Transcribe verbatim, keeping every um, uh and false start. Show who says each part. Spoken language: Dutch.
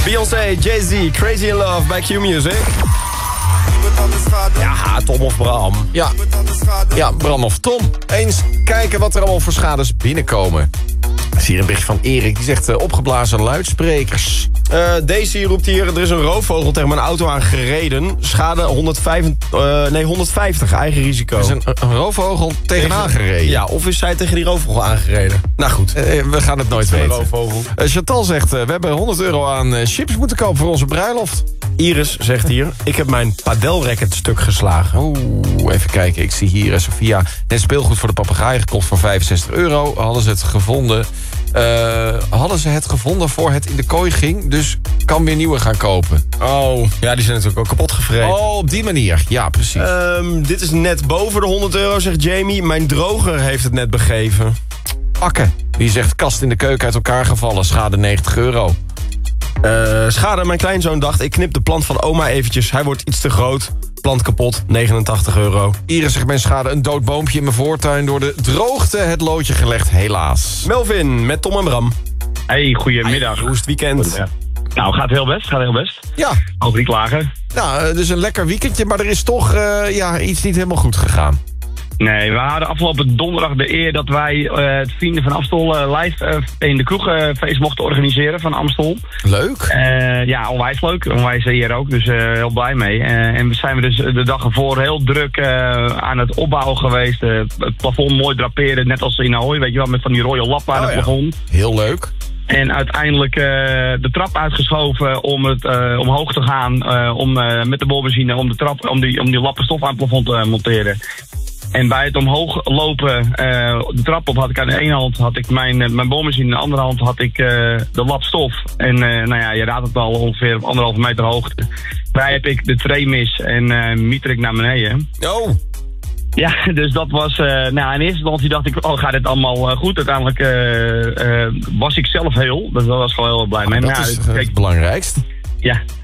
Speaker 1: Beyoncé, Jay-Z, Crazy in Love bij Q Music. Ja, Tom of Bram.
Speaker 2: Ja. ja, Bram of Tom. Eens kijken wat er allemaal voor schades binnenkomen. Ik zie hier een berichtje van Erik, die zegt uh, opgeblazen luidsprekers.
Speaker 1: Uh, Daisy roept hier, er is een roofvogel tegen mijn auto aangereden. Schade honderdvijftig, uh, nee, honderdvijftig, eigen risico.
Speaker 2: Er is een, een roofvogel tegenaan gereden.
Speaker 1: Ja, of is zij tegen die roofvogel aangereden? Nou goed.
Speaker 2: Uh, we gaan het nooit weten.
Speaker 1: Roofvogel.
Speaker 2: Uh, Chantal zegt, uh, we hebben honderd euro aan uh, chips moeten kopen voor onze bruiloft.
Speaker 1: Iris zegt hier, ik heb mijn padelracket stuk geslagen.
Speaker 2: Oeh, even kijken. Ik zie hier uh, Sophia net speelgoed voor de papegaai gekocht voor vijfenzestig euro. Hadden ze het gevonden... Uh, hadden ze het gevonden voor het in de kooi ging, dus kan weer nieuwe gaan kopen.
Speaker 1: Oh, ja, die zijn natuurlijk ook kapot gevreten.
Speaker 2: Oh, op die manier. Ja, precies.
Speaker 1: Um, dit is net boven de honderd euro, zegt Jamie. Mijn droger heeft het net begeven.
Speaker 2: Akke, die zegt kast in de keuken uit elkaar gevallen, schade negentig euro.
Speaker 1: Uh, schade, mijn kleinzoon dacht, ik knip de plant van oma eventjes. Hij wordt iets te groot. Plant kapot, negenentachtig euro.
Speaker 2: Iris zegt mijn schade, een dood boompje in mijn voortuin. Door de droogte het loodje gelegd, helaas.
Speaker 1: Melvin, met Tom en Bram.
Speaker 3: Hey, goedemiddag.
Speaker 1: Hey, hoe is het weekend?
Speaker 3: Ja. Nou, gaat heel best, gaat heel best.
Speaker 2: Ja.
Speaker 3: Ook niet klagen.
Speaker 2: Nou, dus een lekker weekendje, maar er is toch uh, ja, iets niet helemaal goed gegaan.
Speaker 3: Nee, we hadden afgelopen donderdag de eer dat wij uh, het Vrienden van Amstel uh, live uh, in de kroegfeest uh, mochten organiseren van Amstel.
Speaker 2: Leuk.
Speaker 3: Uh, ja, onwijs leuk. Onwijs eer ook, dus uh, heel blij mee. Uh, en we zijn we dus de dag ervoor heel druk uh, aan het opbouwen geweest. Uh, het plafond mooi draperen, net als in Ahoy, weet je wel, met van die rode lappen aan
Speaker 2: oh,
Speaker 3: het
Speaker 2: ja.
Speaker 3: plafond.
Speaker 2: Heel leuk.
Speaker 3: En uiteindelijk uh, de trap uitgeschoven om het uh, omhoog te gaan, uh, om uh, met de boormachine om de trap, om die, om die lappen stof aan het plafond te monteren. En bij het omhoog lopen, uh, de trap op, had ik aan de ene hand had ik mijn, uh, mijn boormachine, aan de andere hand had ik uh, de lap stof. En uh, nou ja, je raadt het al, ongeveer op anderhalve meter hoogte. Daar heb ik de tray mis en uh, mieter ik naar beneden.
Speaker 2: Oh.
Speaker 3: Ja, dus dat was, uh, nou in eerste instantie dacht ik, oh gaat dit allemaal uh, goed. Uiteindelijk uh, uh, was ik zelf heel, dus daar was ik gewoon heel blij mee.
Speaker 2: Maar
Speaker 3: maar
Speaker 2: dat
Speaker 3: ja,
Speaker 2: is uh,
Speaker 3: kijk,
Speaker 2: het belangrijkst.
Speaker 3: Ja.